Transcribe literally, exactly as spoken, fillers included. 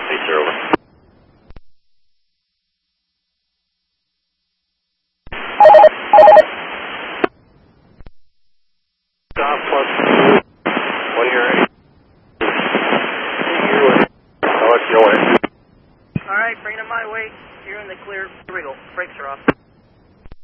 Hey, sir, over. Stop plus one year. I'll let you know when. All right, bring them my way. You're in the clear. Here we go. Brakes are off.